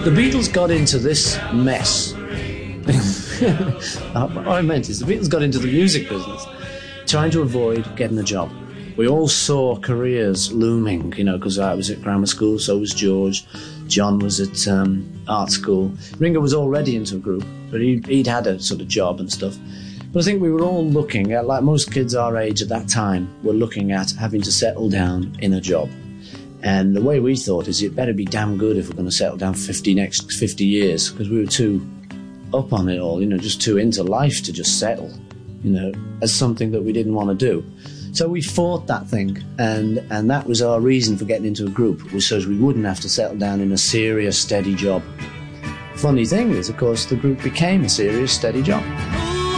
The Beatles got into this mess. What I meant is the Beatles got into the music business trying to avoid getting a job. We all saw careers looming, because I was at grammar school, so was George. John was at art school. Ringo was already into a group, but he'd had a sort of job and stuff. But I think we were all looking at, like most kids our age at that time, were looking at having to settle down in a job. And the way we thought is it better be damn good if we're going to settle down 50 years, because we were too up on it all, just too into life to just settle, as something that we didn't want to do. So we fought that thing, and that was our reason for getting into a group, was so we wouldn't have to settle down in a serious, steady job. Funny thing is, of course, the group became a serious, steady job.